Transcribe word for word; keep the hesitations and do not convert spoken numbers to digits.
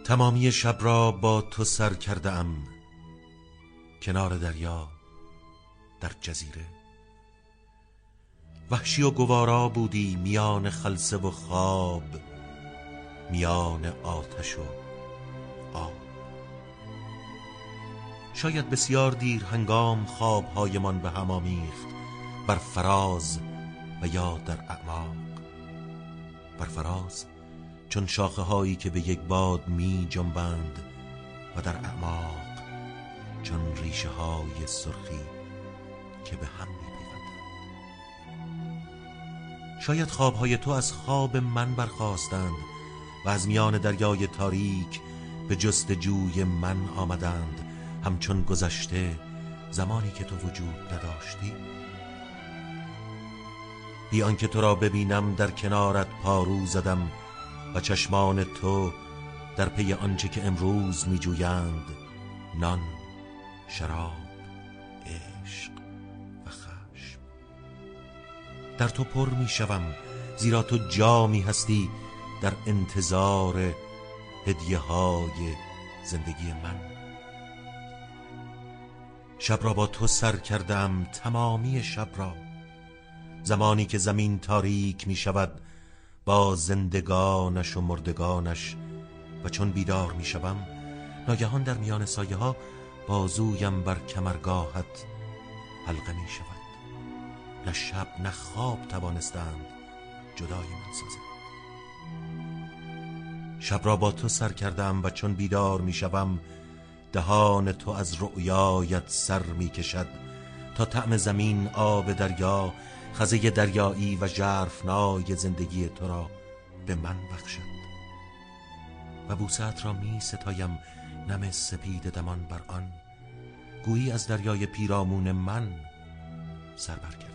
تمامی شب را با تو سر کرده ام، کنار دریا در جزیره. وحشی و گوارا بودی میان خلسه و خواب، میان آتش و آب. شاید بسیار دیر هنگام خوابهایمان به هم آمیخت، بر فراز و یا در اعماق. بر فراز چون شاخه هایی که به یک باد می جنبند، و در اعماق چون ریشه های سرخی که به هم می پیوندند. شاید خوابهای تو از خواب من برخاستند و از میان دریای تاریک به جستجوی من آمدند، همچون گذشته زمانی که تو وجود نداشتی. بی آنکه تو را ببینم در کنارت پارو زدم و چشمان تو در پی آنچه که امروز می جویند، نان، شراب، عشق و خشم. در تو پر می شوم، زیرا تو جامی هستی در انتظار هدیه های زندگی من. شب را با تو سر کردم، تمامی شب را. زمانی که زمین تاریک می شود با زندگانش و مردگانش، و چون بیدار می شوم ناگهان در میان سایه ها بازویم بر کمرگاهت حلقه می شود. نه شب نه خواب توانستند جدای من سازند. شب را با تو سر کردم و چون بیدار می شوم دهان تو از رؤیایت سر می کشد تا طعم زمین، آب دریا، خزه دریایی و ژرفنای زندگی تو را به من بخشد. و بوسه‌ات را می ستایم، نم سپید دمان بر آن، گویی از دریای پیرامون من سر بر کرد.